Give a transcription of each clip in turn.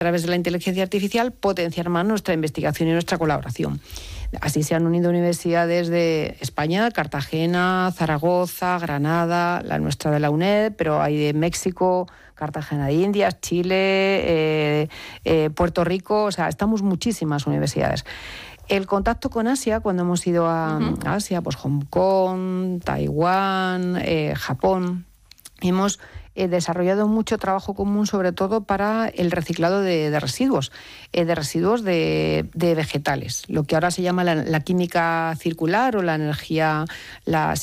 través de la inteligencia artificial, potenciar más nuestra investigación y nuestra colaboración. Así se han unido universidades de España, Cartagena, Zaragoza, Granada, la nuestra de la UNED, pero hay de México, Cartagena de Indias, Chile, Puerto Rico, o sea, estamos muchísimas universidades. El contacto con Asia, cuando hemos ido a Asia, pues Hong Kong, Taiwán, Japón, hemos desarrollado mucho trabajo común, sobre todo para el reciclado de residuos de vegetales, lo que ahora se llama la química circular o la energía, la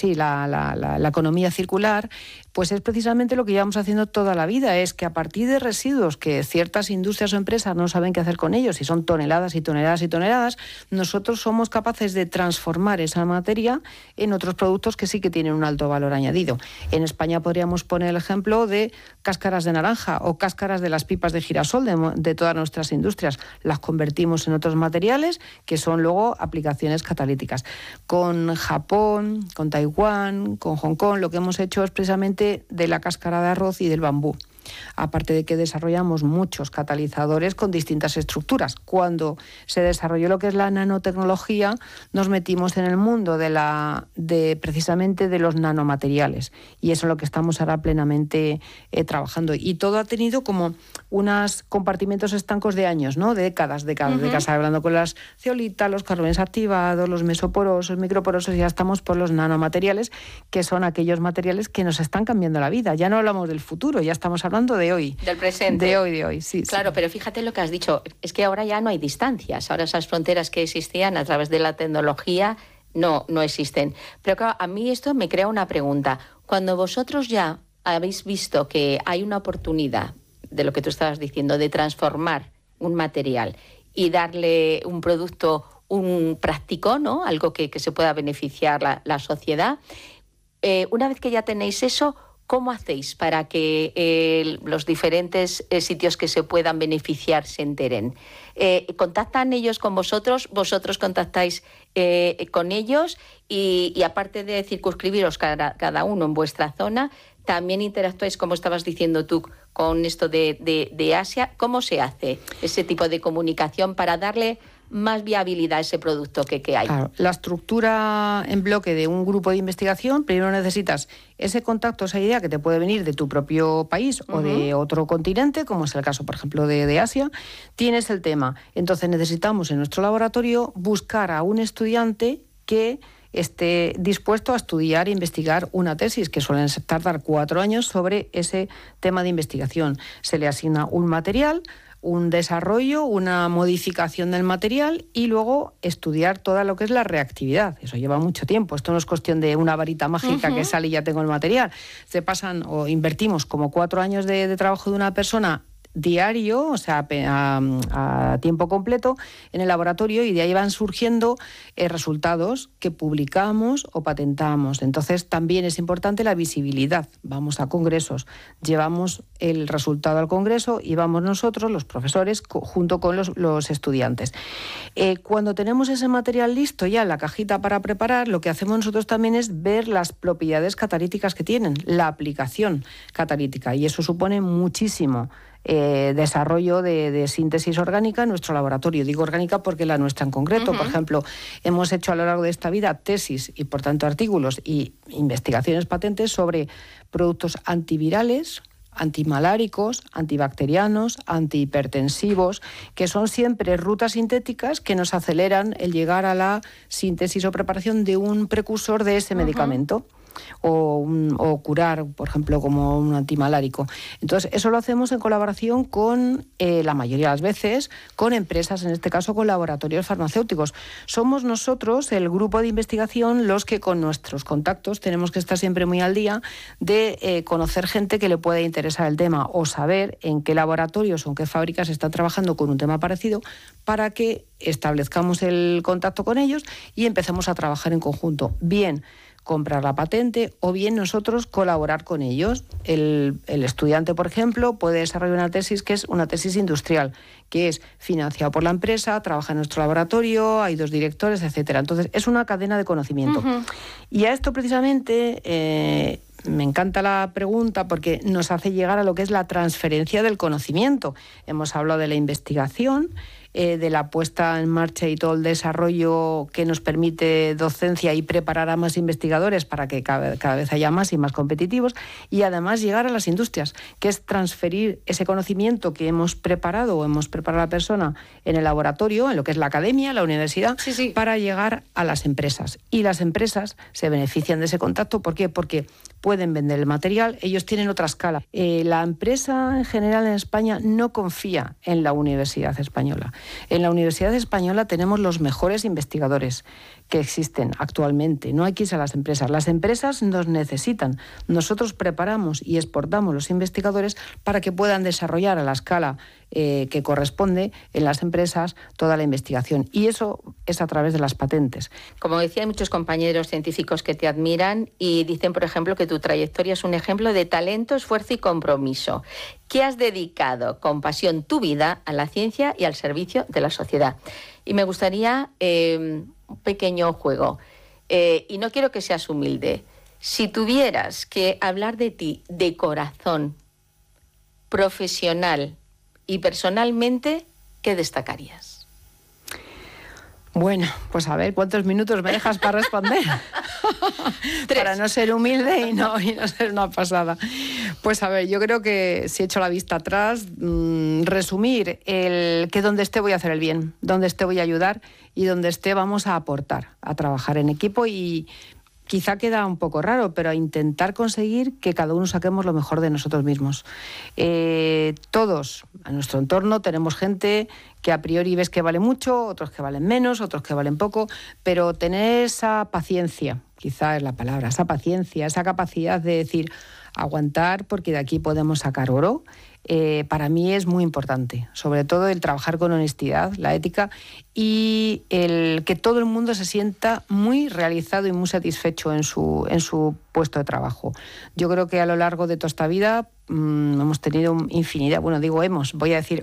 economía circular. Pues es precisamente lo que llevamos haciendo toda la vida, es que a partir de residuos que ciertas industrias o empresas no saben qué hacer con ellos, y son toneladas y toneladas y toneladas, nosotros somos capaces de transformar esa materia en otros productos que sí que tienen un alto valor añadido. En España podríamos poner el ejemplo de cáscaras de naranja o cáscaras de las pipas de girasol de todas nuestras industrias. Las convertimos en otros materiales que son luego aplicaciones catalíticas. Con Japón, con Taiwán, con Hong Kong, lo que hemos hecho es precisamente de la cáscara de arroz y del bambú. Aparte de que desarrollamos muchos catalizadores con distintas estructuras. Cuando se desarrolló lo que es la nanotecnología, nos metimos en el mundo precisamente de los nanomateriales. Y eso es lo que estamos ahora plenamente trabajando. Y todo ha tenido como unos compartimentos estancos de años, ¿no? De décadas, hablando con las zeolitas, los carbones activados, los mesoporosos, microporosos, y ya estamos por los nanomateriales, que son aquellos materiales que nos están cambiando la vida. Ya no hablamos del futuro, ya estamos hablando de hoy. Del presente. De hoy, sí. Claro, sí. Pero fíjate lo que has dicho, es que ahora ya no hay distancias, ahora esas fronteras que existían a través de la tecnología no existen. Pero claro, a mí esto me crea una pregunta. Cuando vosotros ya habéis visto que hay una oportunidad, de lo que tú estabas diciendo, de transformar un material y darle un producto, un práctico, ¿no? Algo que se pueda beneficiar la sociedad, una vez que ya tenéis eso, ¿cómo hacéis para que los diferentes sitios que se puedan beneficiar se enteren? ¿Contactan ellos con vosotros? ¿Vosotros contactáis con ellos? Y aparte de circunscribiros cada uno en vuestra zona, también interactuáis, como estabas diciendo tú, con esto de Asia. ¿Cómo se hace ese tipo de comunicación para darle más viabilidad a ese producto que hay? Claro, la estructura en bloque de un grupo de investigación, primero necesitas ese contacto, esa idea que te puede venir de tu propio país o de otro continente, como es el caso, por ejemplo, de Asia. Tienes el tema. Entonces necesitamos en nuestro laboratorio buscar a un estudiante que esté dispuesto a estudiar e investigar una tesis, que suelen tardar 4 años, sobre ese tema de investigación. Se le asigna un material, un desarrollo, una modificación del material y luego estudiar toda lo que es la reactividad. Eso lleva mucho tiempo. Esto no es cuestión de una varita mágica que sale y ya tengo el material. Se pasan o invertimos como 4 años de trabajo de una persona diario, o sea, a tiempo completo en el laboratorio, y de ahí van surgiendo resultados que publicamos o patentamos. Entonces también es importante la visibilidad. Vamos a congresos, llevamos el resultado al congreso y vamos nosotros, los profesores, junto con los estudiantes. Cuando tenemos ese material listo ya en la cajita para preparar, lo que hacemos nosotros también es ver las propiedades catalíticas que tienen, la aplicación catalítica, y eso supone muchísimo desarrollo de síntesis orgánica en nuestro laboratorio. Digo orgánica porque la nuestra en concreto. Por ejemplo, hemos hecho a lo largo de esta vida tesis y, por tanto, artículos y investigaciones patentes sobre productos antivirales, antimaláricos, antibacterianos, antihipertensivos, que son siempre rutas sintéticas que nos aceleran el llegar a la síntesis o preparación de un precursor de ese medicamento. O curar, por ejemplo, como un antimalárico. Entonces, eso lo hacemos en colaboración con, la mayoría de las veces, con empresas, en este caso con laboratorios farmacéuticos. Somos nosotros, el grupo de investigación, los que con nuestros contactos tenemos que estar siempre muy al día de conocer gente que le pueda interesar el tema o saber en qué laboratorios o en qué fábricas están trabajando con un tema parecido, para que establezcamos el contacto con ellos y empecemos a trabajar en conjunto. Bien comprar la patente o bien nosotros colaborar con ellos. El estudiante, por ejemplo, puede desarrollar una tesis que es una tesis industrial, que es financiada por la empresa, trabaja en nuestro laboratorio, hay 2 directores, etcétera. Entonces, es una cadena de conocimiento. Y a esto precisamente me encanta la pregunta porque nos hace llegar a lo que es la transferencia del conocimiento. Hemos hablado de la investigación, de la puesta en marcha y todo el desarrollo que nos permite docencia y preparar a más investigadores para que cada vez haya más y más competitivos, y además llegar a las industrias, que es transferir ese conocimiento que hemos preparado o hemos preparado a la persona en el laboratorio, en lo que es la academia, la universidad, para llegar a las empresas. Y las empresas se benefician de ese contacto. ¿Por qué? Porque pueden vender el material, ellos tienen otra escala. La empresa en general en España no confía en la universidad española. En la Universidad Española tenemos los mejores investigadores que existen actualmente. No hay que irse a las empresas. Las empresas nos necesitan. Nosotros preparamos y exportamos los investigadores para que puedan desarrollar a la escala que corresponde en las empresas toda la investigación. Y eso es a través de las patentes. Como decía, hay muchos compañeros científicos que te admiran y dicen, por ejemplo, que tu trayectoria es un ejemplo de talento, esfuerzo y compromiso, que has dedicado con pasión tu vida a la ciencia y al servicio de la sociedad. Y me gustaría un pequeño juego. Y no quiero que seas humilde. Si tuvieras que hablar de ti de corazón, profesional y personalmente, ¿qué destacarías? Bueno, pues a ver, ¿cuántos minutos me dejas para responder? Para no ser humilde y no ser una pasada. Pues a ver, yo creo que si echo la vista atrás, resumir que donde esté voy a hacer el bien, donde esté voy a ayudar y donde esté vamos a aportar, a trabajar en equipo y quizá queda un poco raro, pero a intentar conseguir que cada uno saquemos lo mejor de nosotros mismos. Todos, a nuestro entorno, tenemos gente que a priori ves que vale mucho, otros que valen menos, otros que valen poco, pero tener esa paciencia, quizá es la palabra, esa paciencia, esa capacidad de decir, aguantar porque de aquí podemos sacar oro, para mí es muy importante, sobre todo el trabajar con honestidad, la ética y el que todo el mundo se sienta muy realizado y muy satisfecho en su puesto de trabajo. Yo creo que a lo largo de toda esta vida hemos tenido infinidad, voy a decir,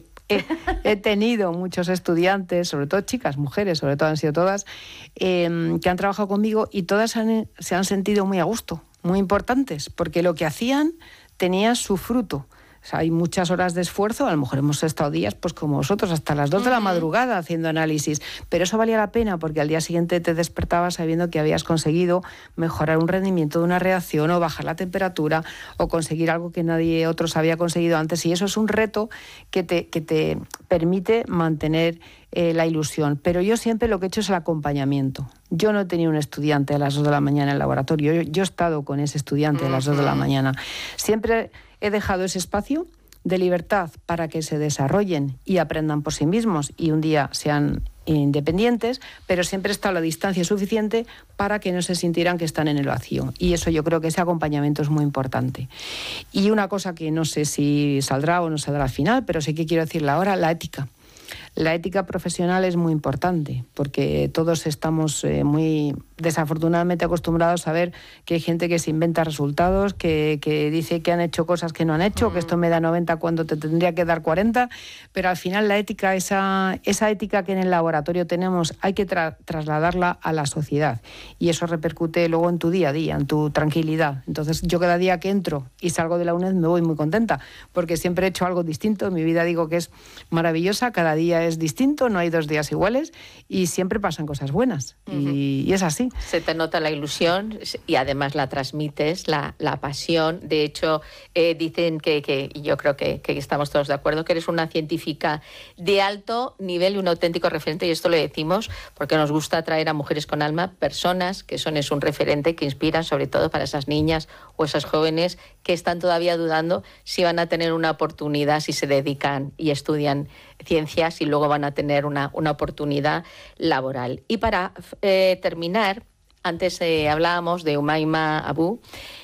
he tenido muchos estudiantes, sobre todo chicas, mujeres, sobre todo han sido todas, que han trabajado conmigo y todas se han sentido muy a gusto, muy importantes, porque lo que hacían tenía su fruto. O sea, hay muchas horas de esfuerzo, a lo mejor hemos estado días, pues como vosotros, hasta las 2 de la madrugada haciendo análisis, pero eso valía la pena porque al día siguiente te despertabas sabiendo que habías conseguido mejorar un rendimiento de una reacción o bajar la temperatura o conseguir algo que nadie otros había conseguido antes, y eso es un reto que te permite mantener la ilusión. Pero yo siempre lo que he hecho es el acompañamiento. Yo no he tenido un estudiante a las 2 de la mañana en el laboratorio, yo he estado con ese estudiante a las 2 de la mañana. Siempre he dejado ese espacio de libertad para que se desarrollen y aprendan por sí mismos y un día sean independientes, pero siempre he estado a la distancia suficiente para que no se sintieran que están en el vacío. Y eso yo creo que ese acompañamiento es muy importante. Y una cosa que no sé si saldrá o no saldrá al final, pero sí que quiero decirla ahora, la ética. La ética profesional es muy importante porque todos estamos muy desafortunadamente acostumbrados a ver que hay gente que se inventa resultados, que dice que han hecho cosas que no han hecho, que esto me da 90 cuando te tendría que dar 40, pero al final la ética, esa ética que en el laboratorio tenemos, hay que trasladarla a la sociedad y eso repercute luego en tu día a día, en tu tranquilidad. Entonces yo cada día que entro y salgo de la UNED me voy muy contenta porque siempre he hecho algo distinto, mi vida digo que es maravillosa, cada día es distinto, no hay 2 días iguales y siempre pasan cosas buenas y es así. Se te nota la ilusión y además la transmites, la pasión. De hecho, dicen que yo creo que estamos todos de acuerdo, que eres una científica de alto nivel y un auténtico referente, y esto lo decimos porque nos gusta traer a mujeres con alma, personas que es un referente que inspiran sobre todo para esas niñas o esas jóvenes que están todavía dudando si van a tener una oportunidad, si se dedican y estudian ciencias y luego van a tener una oportunidad laboral. Y para terminar, antes hablábamos de Umaima Abu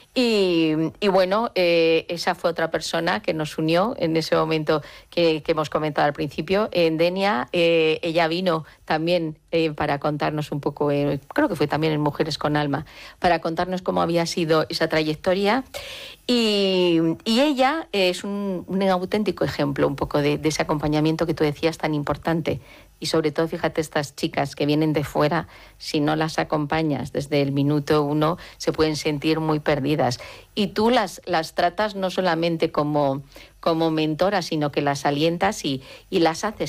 y bueno, esa fue otra persona que nos unió en ese momento que hemos comentado al principio. En Denia ella vino también para contarnos un poco, creo que fue también en Mujeres con Alma, para contarnos cómo había sido esa trayectoria. Y ella es un auténtico ejemplo un poco de ese acompañamiento que tú decías tan importante. Y sobre todo, fíjate, estas chicas que vienen de fuera, si no las acompañas desde el minuto 1, se pueden sentir muy perdidas. Y tú las tratas no solamente como mentora, sino que las alientas y las haces